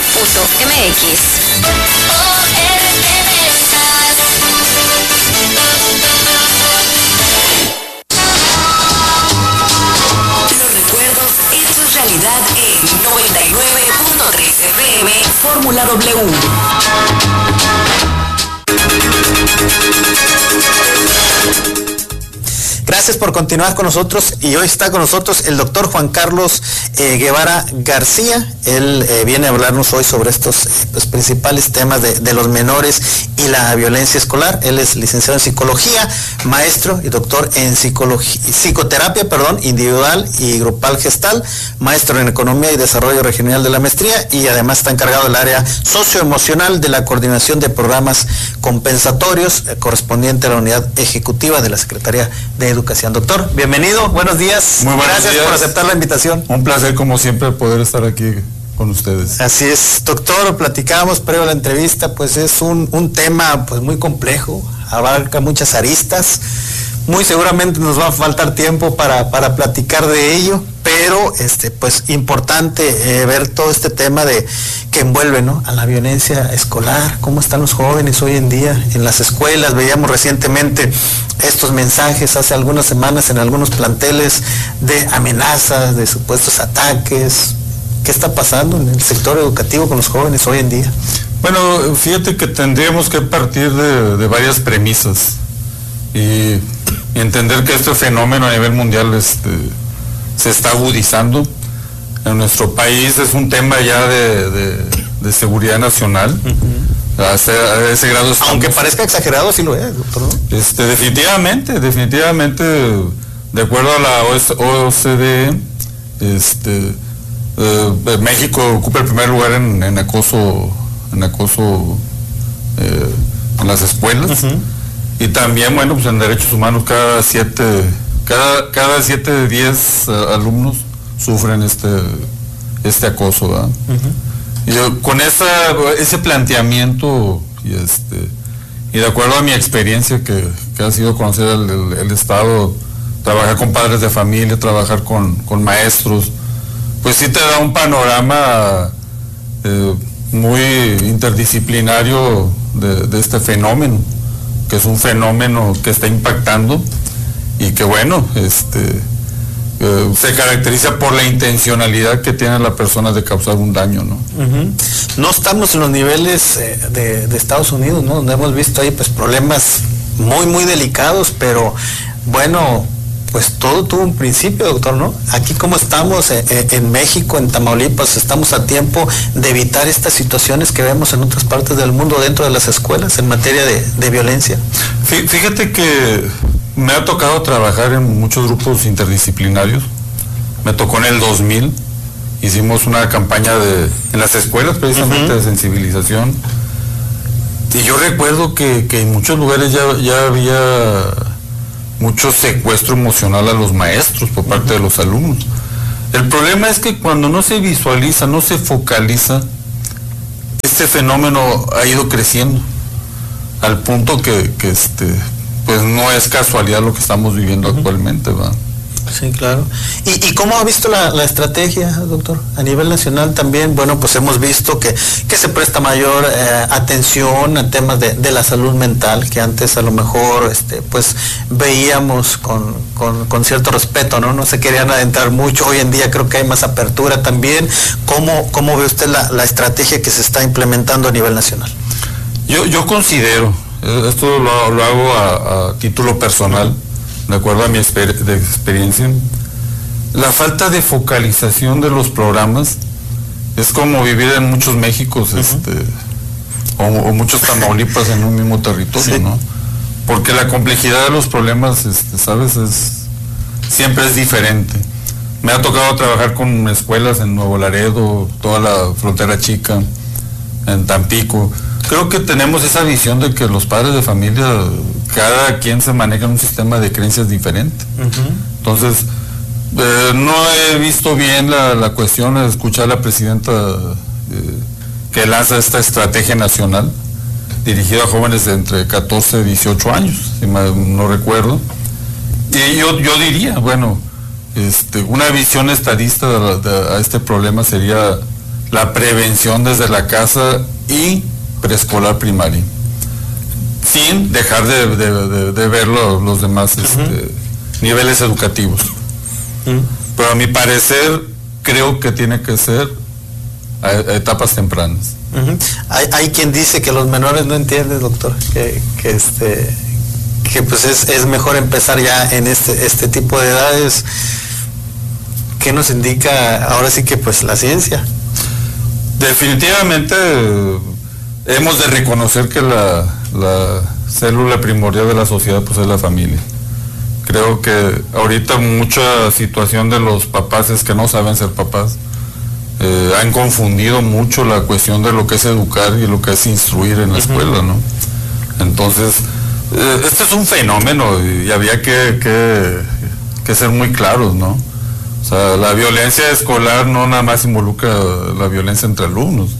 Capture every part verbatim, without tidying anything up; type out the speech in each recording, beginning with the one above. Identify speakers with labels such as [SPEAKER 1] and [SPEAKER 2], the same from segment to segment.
[SPEAKER 1] punto m x. Los recuerdos hechos realidad en noventa y nueve punto tres F M, Fórmula W.
[SPEAKER 2] Gracias por continuar con nosotros, y hoy está con nosotros el doctor Juan Carlos eh, Guevara García. Él eh, viene a hablarnos hoy sobre estos eh, pues, principales temas de, de los menores y la violencia escolar. Él es licenciado en psicología, maestro y doctor en psicología, psicoterapia perdón, individual y grupal gestal, maestro en economía y desarrollo regional de la maestría, y además está encargado del área socioemocional de la coordinación de programas compensatorios eh, correspondiente a la unidad ejecutiva de la Secretaría de Educación. Doctor, bienvenido, buenos días.
[SPEAKER 3] Muy buenos
[SPEAKER 2] Gracias
[SPEAKER 3] días.
[SPEAKER 2] por aceptar la invitación.
[SPEAKER 3] Un placer, como siempre, poder estar aquí con ustedes.
[SPEAKER 2] Así es, doctor, platicábamos previo a la entrevista, pues es un, un tema pues muy complejo, abarca muchas aristas. Muy seguramente nos va a faltar tiempo para, para platicar de ello, pero este, pues importante eh, ver todo este tema de que envuelve, ¿no?, a la violencia escolar, cómo están los jóvenes hoy en día en las escuelas. Veíamos recientemente estos mensajes hace algunas semanas en algunos planteles de amenazas, de supuestos ataques. ¿Qué está pasando en el sector educativo con los jóvenes hoy en día?
[SPEAKER 3] Bueno, fíjate que tendríamos que partir de, de varias premisas y entender que este fenómeno a nivel mundial este, se está agudizando. En nuestro país es un tema ya de, de, de seguridad nacional. Uh-huh. a, ese, a ese grado estamos.
[SPEAKER 2] Aunque parezca exagerado, sí lo es, doctor, ¿no?
[SPEAKER 3] Este, definitivamente, definitivamente, de acuerdo a la O C D E, este, eh, México ocupa el primer lugar en, en acoso, en acoso eh, en las escuelas. Uh-huh. Y también, bueno, pues en derechos humanos cada siete, cada, cada siete de diez uh, alumnos sufren este, este acoso, ¿verdad? Uh-huh. Y yo, con esa, ese planteamiento y este, y de acuerdo a mi experiencia que, que ha sido conocer el, el, el Estado, trabajar con padres de familia, trabajar con, con maestros, pues sí te da un panorama eh, muy interdisciplinario de, de este fenómeno, que es un fenómeno que está impactando y que, bueno, este, eh, se caracteriza por la intencionalidad que tiene la persona de causar un daño, ¿no?
[SPEAKER 2] Uh-huh. No estamos en los niveles eh, de, de Estados Unidos, ¿no?, donde hemos visto ahí pues problemas muy, muy delicados, pero bueno, pues todo tuvo un principio, doctor, ¿no? Aquí como estamos eh, eh, en México, en Tamaulipas, estamos a tiempo de evitar estas situaciones que vemos en otras partes del mundo dentro de las escuelas en materia de, de violencia.
[SPEAKER 3] Fíjate que me ha tocado trabajar en muchos grupos interdisciplinarios. Me tocó en el dos mil, hicimos una campaña de, en las escuelas precisamente, uh-huh, de sensibilización. Y yo recuerdo que, que en muchos lugares ya, ya había mucho secuestro emocional a los maestros por parte, uh-huh, de los alumnos. El problema es que cuando no se visualiza, no se focaliza, este fenómeno ha ido creciendo al punto que, que este, pues no es casualidad lo que estamos viviendo, uh-huh, actualmente, ¿verdad?
[SPEAKER 2] Sí, claro. ¿Y, y cómo ha visto la, la estrategia, doctor? A nivel nacional también, bueno, pues hemos visto que, que se presta mayor eh, atención a temas de, de la salud mental, que antes a lo mejor este, pues veíamos con, con, con cierto respeto, ¿no? No se querían adentrar mucho. Hoy en día creo que hay más apertura también. ¿Cómo, cómo ve usted la, la estrategia que se está implementando a nivel nacional?
[SPEAKER 3] Yo, yo considero, esto lo, lo hago a, a título personal, de acuerdo a mi exper- de experiencia, la falta de focalización de los programas es como vivir en muchos Méxicos, uh-huh, este, o, o muchos Tamaulipas en un mismo territorio, sí, ¿no? Porque la complejidad de los problemas, este, sabes, es, siempre es diferente. Me ha tocado trabajar con escuelas en Nuevo Laredo, toda la frontera chica, en Tampico. Creo que tenemos esa visión de que los padres de familia, cada quien se maneja en un sistema de creencias diferente. Uh-huh. Entonces, eh, no he visto bien la, la cuestión de escuchar a la presidenta eh, que lanza esta estrategia nacional dirigida a jóvenes de entre catorce y dieciocho años, si mal no recuerdo. Y yo, yo diría, bueno, este, una visión estadista de, de, a este problema sería la prevención desde la casa y preescolar primaria, sin dejar de, de, de, de ver los, los demás uh-huh. este, niveles educativos. Uh-huh. Pero a mi parecer, creo que tiene que ser a, a etapas tempranas.
[SPEAKER 2] Uh-huh. hay, hay quien dice que los menores no entienden, doctor, que, que este que pues es, es mejor empezar ya en este este tipo de edades. ¿Qué nos indica ahora sí que pues la ciencia?
[SPEAKER 3] Definitivamente hemos de reconocer que la, la célula primordial de la sociedad pues es la familia. Creo que ahorita mucha situación de los papás es que no saben ser papás. Eh, han confundido mucho la cuestión de lo que es educar y lo que es instruir en la escuela, ¿no? Entonces, eh, este es un fenómeno y había que, que, que ser muy claros, ¿no? O sea, la violencia escolar no nada más involucra la violencia entre alumnos.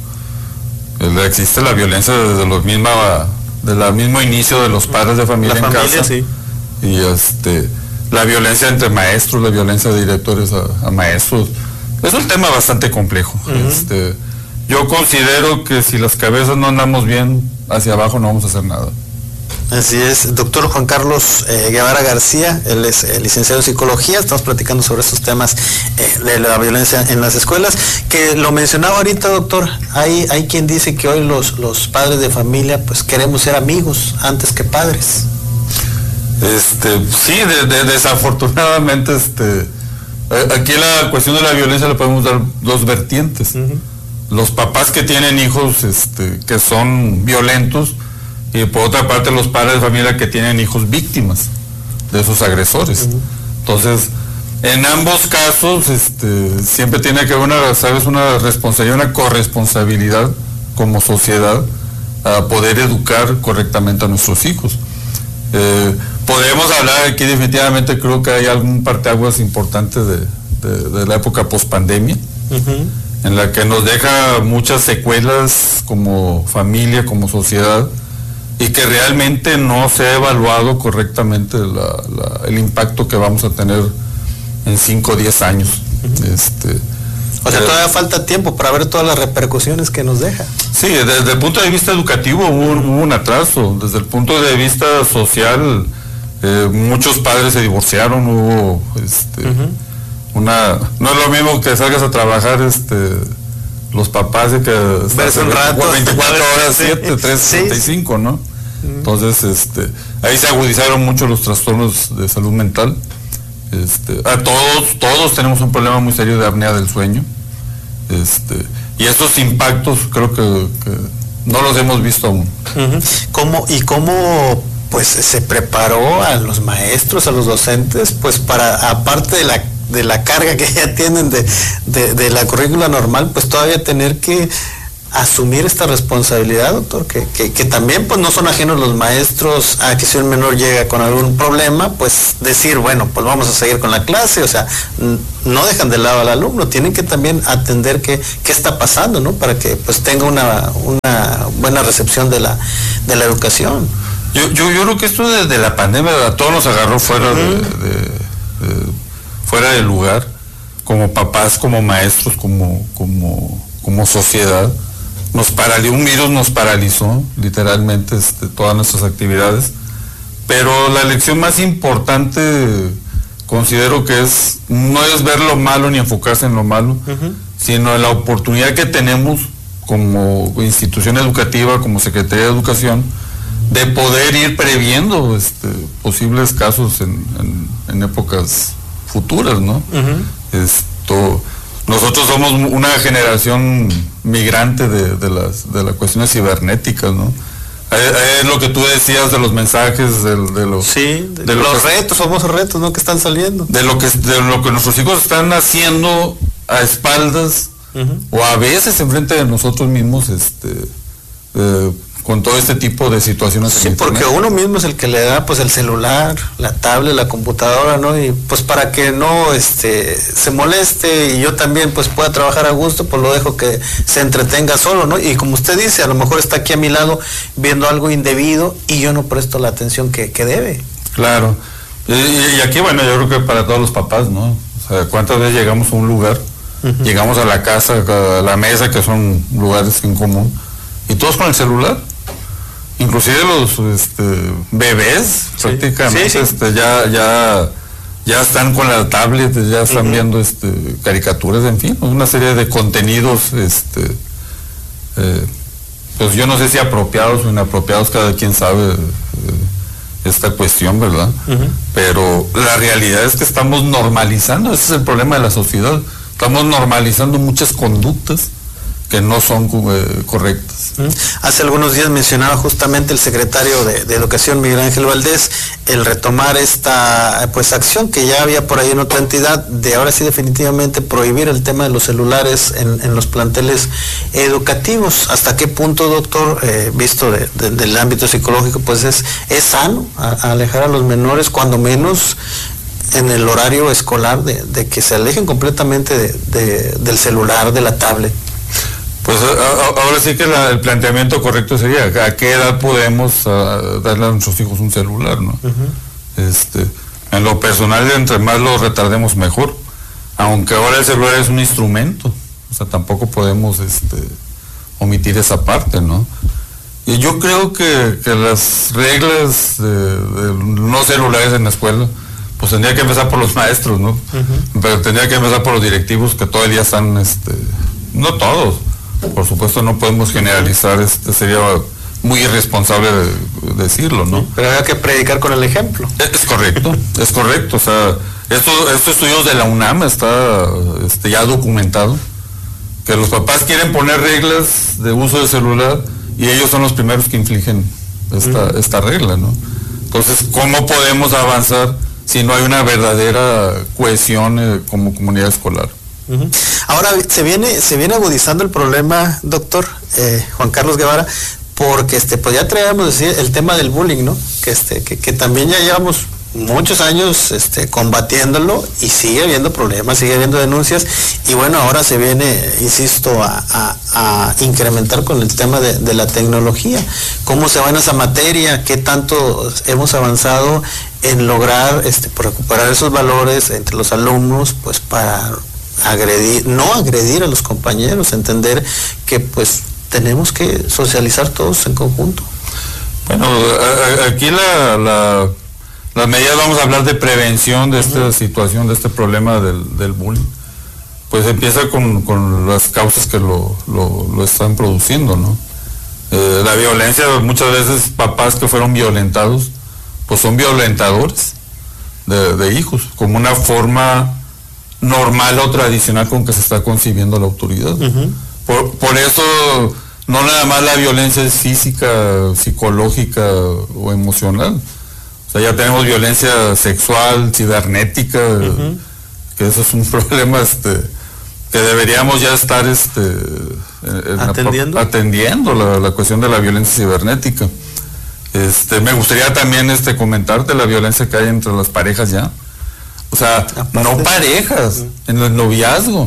[SPEAKER 3] Eh, existe la violencia desde los misma, de la mismo inicio de los padres de familia,
[SPEAKER 2] la
[SPEAKER 3] en
[SPEAKER 2] familia,
[SPEAKER 3] casa.
[SPEAKER 2] Sí.
[SPEAKER 3] Y este, la violencia entre maestros, la violencia de directores a, a maestros. Es un tema bastante complejo. Uh-huh. Este, yo considero que si las cabezas no andamos bien hacia abajo no vamos a hacer nada.
[SPEAKER 2] Así es, doctor Juan Carlos eh, Guevara García, él es eh, licenciado en psicología, estamos platicando sobre estos temas eh, de la violencia en las escuelas, que lo mencionaba ahorita, doctor, hay, hay quien dice que hoy los, los padres de familia pues queremos ser amigos antes que padres.
[SPEAKER 3] Este, sí, de, de, desafortunadamente, este, aquí la cuestión de la violencia le podemos dar dos vertientes. Uh-huh. Los papás que tienen hijos este, que son violentos, y por otra parte los padres de familia que tienen hijos víctimas de esos agresores. Uh-huh. Entonces, en ambos casos, este, siempre tiene que haber una, sabes, una responsabilidad, una corresponsabilidad como sociedad a poder educar correctamente a nuestros hijos. Eh, podemos hablar aquí definitivamente, creo que hay algún parteaguas importante de, de, de la época post-pandemia, uh-huh. en la que nos deja muchas secuelas como familia, como sociedad, y que realmente no se ha evaluado correctamente la, la, el impacto que vamos a tener en cinco o diez años. Uh-huh. Este,
[SPEAKER 2] o sea, eh, todavía falta tiempo para ver todas las repercusiones que nos deja.
[SPEAKER 3] Sí, desde el punto de vista educativo hubo, hubo un atraso, desde el punto de vista social, eh, muchos padres se divorciaron, hubo este, uh-huh. una, no es lo mismo que salgas a trabajar este los papás de que
[SPEAKER 2] ves un rato,
[SPEAKER 3] veinticuatro horas, siete, tres, sesenta y cinco, ¿no? Entonces, este, ahí se agudizaron mucho los trastornos de salud mental. Este, a todos, todos tenemos un problema muy serio de apnea del sueño. Este, y estos impactos creo que, que no los hemos visto aún.
[SPEAKER 2] Uh-huh. ¿Cómo, y cómo pues se preparó a los maestros, a los docentes, pues para, aparte de la de la carga que ya tienen de, de, de la currícula normal, pues todavía tener que asumir esta responsabilidad, doctor, que, que, que también pues no son ajenos los maestros a que si un menor llega con algún problema, pues decir, bueno, pues vamos a seguir con la clase, o sea, no dejan de lado al alumno, tienen que también atender qué, qué está pasando, ¿no? Para que pues tenga una, una buena recepción de la, de la educación.
[SPEAKER 3] Yo, yo, yo creo que esto desde la pandemia a todos nos agarró fuera uh-huh. de, de, de fuera del lugar, como papás, como maestros, como, como, como sociedad. Nos paralizó, un virus nos paralizó literalmente este, todas nuestras actividades, pero la lección más importante considero que es, no es ver lo malo ni enfocarse en lo malo, uh-huh. sino en la oportunidad que tenemos como institución educativa, como Secretaría de Educación, de poder ir previendo este, posibles casos en, en, en épocas futuras, ¿no? Uh-huh. Esto, nosotros somos una generación migrante de, de las de las cuestiones cibernéticas, ¿no? Es lo que tú decías de los mensajes, de, de los,
[SPEAKER 2] sí, de, de los que, retos, famosos retos, ¿no? Que están saliendo.
[SPEAKER 3] De lo que de lo que nuestros hijos están haciendo a espaldas uh-huh. o a veces enfrente de nosotros mismos, este, eh, con todo este tipo de situaciones.
[SPEAKER 2] Sí, porque uno mismo es el que le da pues el celular, la tablet, la computadora, ¿no? Y pues para que no este se moleste y yo también pues pueda trabajar a gusto, pues lo dejo que se entretenga solo, ¿no? Y como usted dice, a lo mejor está aquí a mi lado viendo algo indebido y yo no presto la atención que, que debe.
[SPEAKER 3] Claro. Y, y aquí, bueno, yo creo que para todos los papás, ¿no? O sea, ¿cuántas veces llegamos a un lugar Uh-huh. Llegamos a la casa, a la mesa, que son lugares en común, y todos con el celular. Inclusive los este, bebés, sí. prácticamente, sí, sí. Este, ya, ya, ya están con la tablet, ya están uh-huh. viendo este, caricaturas, en fin, una serie de contenidos, este, eh, pues yo no sé si apropiados o inapropiados, cada quien sabe eh, esta cuestión, ¿verdad? Uh-huh. Pero la realidad es que estamos normalizando, ese es el problema de la sociedad, estamos normalizando muchas conductas que no son eh, correctas.
[SPEAKER 2] Hace algunos días mencionaba justamente el secretario de, de Educación, Miguel Ángel Valdés, el retomar esta pues acción que ya había por ahí en otra entidad, de ahora sí definitivamente prohibir el tema de los celulares en, en los planteles educativos. ¿Hasta qué punto, doctor, eh, visto de, de, del ámbito psicológico, pues es, es sano a, a alejar a los menores, cuando menos en el horario escolar, de, de que se alejen completamente de, de, del celular, de la tablet?
[SPEAKER 3] Pues a, a, ahora sí que la, el planteamiento correcto sería, ¿a qué edad podemos a, darle a nuestros hijos un celular, no? Uh-huh. Este, en lo personal, entre más lo retardemos mejor, aunque ahora el celular es un instrumento, o sea, tampoco podemos este, omitir esa parte, ¿no? Y yo creo que, que las reglas de, de no celulares en la escuela, pues tendría que empezar por los maestros, ¿no? Uh-huh. Pero tendría que empezar por los directivos, que todo el día están, este, no todos, por supuesto no podemos generalizar, este sería muy irresponsable de, de decirlo, ¿no?
[SPEAKER 2] Pero hay que predicar con el ejemplo.
[SPEAKER 3] Es, es correcto, es correcto, o sea, estos, estos estudios de la UNAM está este, ya documentado, que los papás quieren poner reglas de uso del celular y ellos son los primeros que infligen esta, uh-huh. esta regla, ¿no? Entonces, ¿cómo podemos avanzar si no hay una verdadera cohesión eh, como comunidad escolar?
[SPEAKER 2] Uh-huh. Ahora se viene se viene agudizando el problema, doctor eh, Juan Carlos Guevara, porque este pues ya traíamos decir el tema del bullying, ¿no? Que este que, que también ya llevamos muchos años este combatiéndolo y sigue habiendo problemas, sigue habiendo denuncias, y bueno, ahora se viene, insisto, a, a, a incrementar con el tema de, de la tecnología. ¿Cómo se va en esa materia? ¿Qué tanto hemos avanzado en lograr este recuperar esos valores entre los alumnos, pues para agredir, no agredir a los compañeros, entender que pues tenemos que socializar todos en conjunto?
[SPEAKER 3] Bueno, aquí la, la, las medidas, vamos a hablar de prevención de esta uh-huh. situación, de este problema del, del bullying, pues empieza con, con las causas que lo, lo, lo están produciendo, ¿no? Eh, la violencia, muchas veces papás que fueron violentados, pues son violentadores de, de hijos, como una forma normal o tradicional con que se está concibiendo la autoridad. Uh-huh. Por, por eso no nada más la violencia es física, psicológica o emocional. O sea, ya tenemos violencia sexual, cibernética, uh-huh. que eso es un problema este, que deberíamos ya estar este, en
[SPEAKER 2] atendiendo,
[SPEAKER 3] la, atendiendo la, la cuestión de la violencia cibernética. Este, me gustaría también este, comentarte la violencia que hay entre las parejas ya. O sea, aparte, no parejas, sí. en el noviazgo.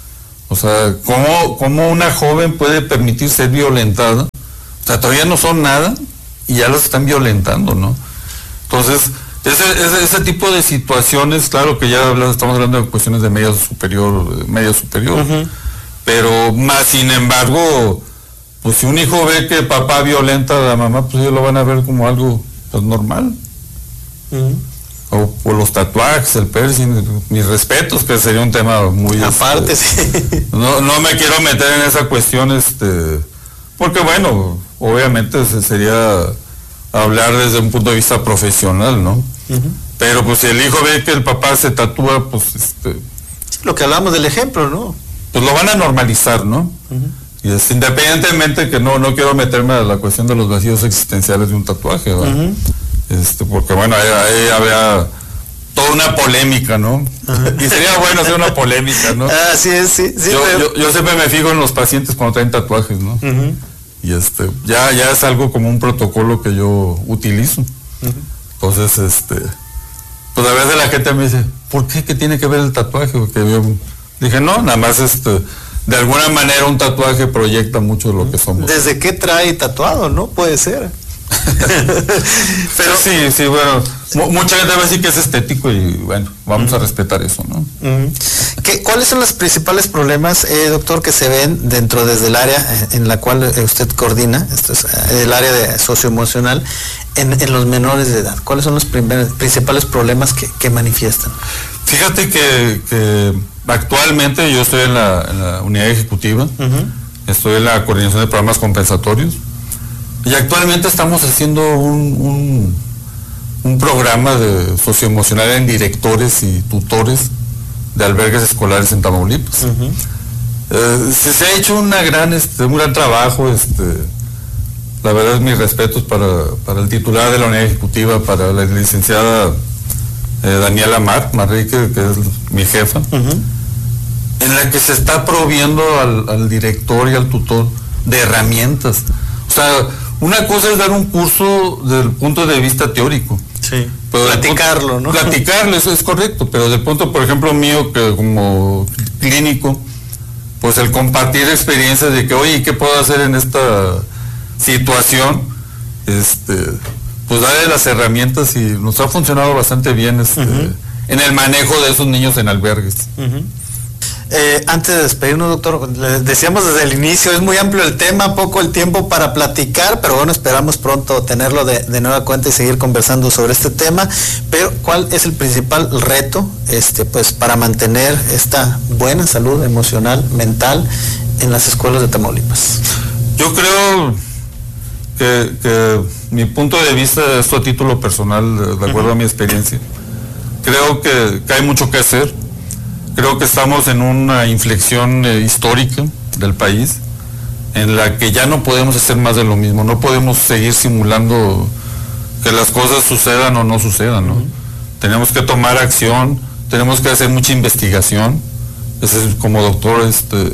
[SPEAKER 3] O sea, ¿cómo, cómo una joven puede permitir ser violentada? O sea, todavía no son nada y ya las están violentando, ¿no? Entonces, ese, ese, ese tipo de situaciones, claro que ya hablamos, estamos hablando de cuestiones de media superior, media superior, uh-huh. pero más sin embargo, pues si un hijo ve que papá violenta a la mamá, pues ellos lo van a ver como algo pues, normal. Uh-huh. O por los tatuajes, el piercing, mis respetos, que sería un tema muy...
[SPEAKER 2] Aparte,
[SPEAKER 3] este,
[SPEAKER 2] sí.
[SPEAKER 3] No, no me quiero meter en esa cuestión, este, porque bueno, obviamente sería hablar desde un punto de vista profesional, ¿no? Uh-huh. Pero pues si el hijo ve que el papá se tatúa, pues este...
[SPEAKER 2] Lo que hablamos del ejemplo, ¿no?
[SPEAKER 3] Pues lo van a normalizar, ¿no? Uh-huh. Y es, independientemente que no, no quiero meterme a la cuestión de los vacíos existenciales de un tatuaje, ¿verdad? Uh-huh. Este, porque bueno, ahí, ahí había toda una polémica, ¿no? Ajá. Y sería bueno hacer una polémica, ¿no?
[SPEAKER 2] Ah, sí, sí, sí.
[SPEAKER 3] Yo,
[SPEAKER 2] pero...
[SPEAKER 3] yo, yo siempre me fijo en los pacientes cuando traen tatuajes, ¿no? Uh-huh. Y este, ya, ya es algo como un protocolo que yo utilizo. Uh-huh. Entonces, este, pues a veces la gente me dice, ¿por qué? ¿Qué tiene que ver el tatuaje? Porque yo dije, no, nada más este, de alguna manera un tatuaje proyecta mucho de lo que somos.
[SPEAKER 2] ¿Desde qué trae tatuado, no? Puede ser.
[SPEAKER 3] Pero sí, sí, bueno, mucha gente va a decir que es estético y bueno, vamos uh-huh. a respetar eso, ¿no?
[SPEAKER 2] Uh-huh. ¿Qué, ¿Cuáles son los principales problemas, eh, doctor, que se ven dentro desde el área en la cual usted coordina, esto es el área de socioemocional, en, en los menores de edad? ¿Cuáles son los primer, principales problemas que, que manifiestan?
[SPEAKER 3] Fíjate que, que actualmente yo estoy en la, en la unidad ejecutiva, uh-huh. estoy en la coordinación de programas compensatorios y actualmente estamos haciendo un, un, un programa de socioemocional en directores y tutores de albergues escolares en Tamaulipas. Uh-huh. Eh, se, se ha hecho una gran, este, un gran trabajo, este, la verdad es mis respetos para, para el titular de la unidad ejecutiva, para la licenciada Eh, Daniela Mar, Marrique, que es mi jefa, uh-huh. en la que se está proviendo al, al director y al tutor de herramientas. O sea, una cosa es dar un curso desde el punto de vista teórico.
[SPEAKER 2] Sí. Pero platicarlo,
[SPEAKER 3] punto,
[SPEAKER 2] ¿no?
[SPEAKER 3] Platicarlo, eso es correcto, pero del punto, por ejemplo, mío, que como clínico, pues el compartir experiencias de que, oye, ¿qué puedo hacer en esta situación? Este... pues darle las herramientas y nos ha funcionado bastante bien este, uh-huh. en el manejo de esos niños en albergues.
[SPEAKER 2] Uh-huh. Eh, antes de despedirnos, doctor, les decíamos desde el inicio, es muy amplio el tema, poco el tiempo para platicar, pero bueno, esperamos pronto tenerlo de, de nueva cuenta y seguir conversando sobre este tema. Pero ¿cuál es el principal reto este, pues, para mantener esta buena salud emocional, mental en las escuelas de Tamaulipas?
[SPEAKER 3] Yo creo que, que mi punto de vista, esto a título personal, de acuerdo uh-huh. a mi experiencia, creo que, que hay mucho que hacer. Creo que estamos en una inflexión eh, histórica del país, en la que ya no podemos hacer más de lo mismo, no podemos seguir simulando que las cosas sucedan o no sucedan, ¿no? Uh-huh. Tenemos que tomar acción, tenemos que hacer mucha investigación. Ese es, como doctor, este,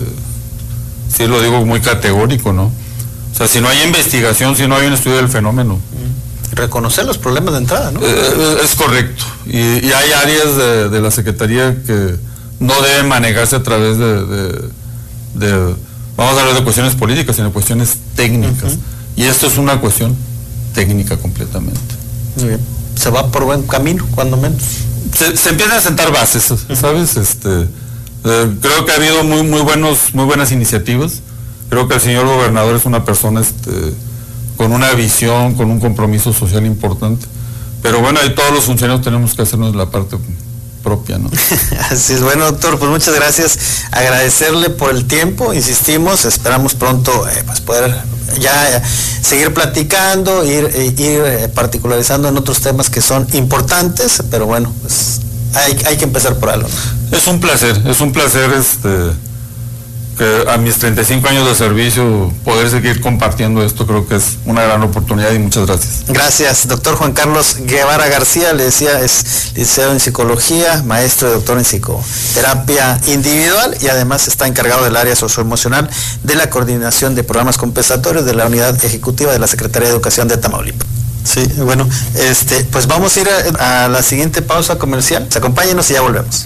[SPEAKER 3] sí lo digo muy categórico, ¿no? O sea, si no hay investigación, si no hay un estudio del fenómeno.
[SPEAKER 2] Uh-huh. Reconocer los problemas de entrada, ¿no?
[SPEAKER 3] Eh, es correcto. Y, y hay áreas de, de la Secretaría que no deben manejarse a través de, de, de, vamos a hablar de cuestiones políticas, sino cuestiones técnicas. Uh-huh. Y esto es una cuestión técnica completamente.
[SPEAKER 2] Muy bien. Se va por buen camino, cuando menos.
[SPEAKER 3] Se, se empiezan a sentar bases, ¿sabes? Uh-huh. Este, eh, creo que ha habido muy, muy, buenos, muy buenas iniciativas. Creo que el señor gobernador es una persona este, con una visión, con un compromiso social importante. Pero bueno, ahí todos los funcionarios tenemos que hacernos la parte propia, ¿no?
[SPEAKER 2] Así es. Bueno, doctor, pues muchas gracias, agradecerle por el tiempo, insistimos, esperamos pronto eh, pues poder ya eh, seguir platicando, ir, eh, ir eh, particularizando en otros temas que son importantes, pero bueno, pues hay, hay que empezar por algo, ¿no?
[SPEAKER 3] Es un placer, es un placer este que a mis treinta y cinco años de servicio poder seguir compartiendo esto, creo que es una gran oportunidad y muchas gracias.
[SPEAKER 2] Gracias, doctor Juan Carlos Guevara García, le decía, es licenciado en psicología, maestro y doctor en psicoterapia individual y además está encargado del área socioemocional de la coordinación de programas compensatorios de la unidad ejecutiva de la Secretaría de Educación de Tamaulipas. Sí, bueno, este, pues vamos a ir a, a la siguiente pausa comercial. Acompáñenos y ya volvemos.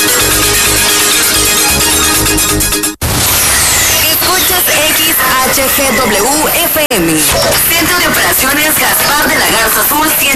[SPEAKER 1] X H G W F M, Centro de Operaciones Gaspar de la Garza Azul